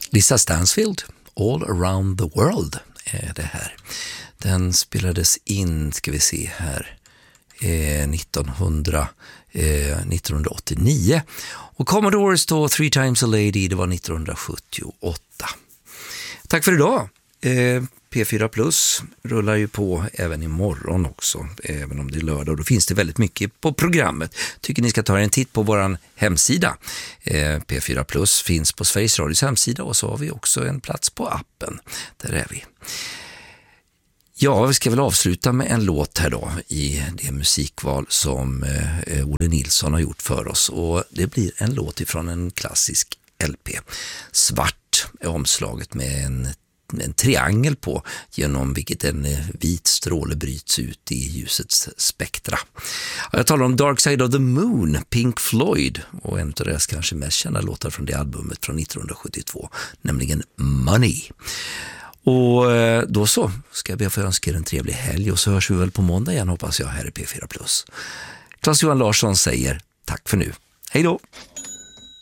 Lisa Stansfield, All Around the World är det här. Den spelades in, ska vi se här, 1989. Och Commodores då, Three Times a Lady, det var 1978. Tack för idag. P4 Plus rullar ju på även imorgon också, även om det är lördag. Då finns det väldigt mycket på programmet. Tycker ni ska ta en titt på våran hemsida. P4 Plus finns på Sveriges Radios hemsida, och så har vi också en plats på appen. Där är vi. Ja, vi ska väl avsluta med en låt här då i det musikval som Olle Nilsson har gjort för oss. Och det blir en låt ifrån en klassisk LP. Svart är omslaget med en triangel på, genom vilket en vit stråle bryts ut i ljusets spektra. Jag talar om Dark Side of the Moon, Pink Floyd, och en av deras kanske mest kända låtar från det albumet från 1972, nämligen Money. Och då så ska jag be att få önska er en trevlig helg, och så hörs vi väl på måndag igen, hoppas jag, här i P4 Plus. Claes-Johan Larsson säger tack för nu. Hej då!